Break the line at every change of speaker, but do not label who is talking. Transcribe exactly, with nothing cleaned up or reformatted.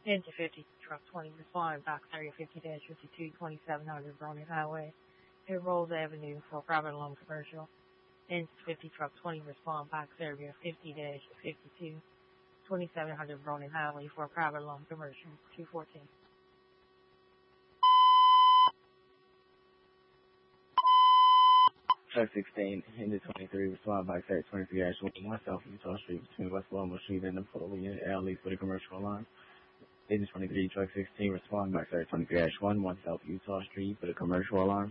Into fifty, truck twenty, respond box area fifty fifty-two, twenty-seven hundred Ronin Highway, Hill Rose Avenue for private loan commercial. Into fifty, truck twenty, respond box area fifty fifty-two, twenty-seven hundred Ronin Highway for private loan commercial. two fourteen.
Truck sixteen, into twenty-three, respond box area twenty-three one, South Utah Street between West Walmart Street and the Napoleon Alley for the commercial alarm. Agent twenty-three, truck sixteen, respond box area twenty-three one, one South Utah Street for the commercial alarm.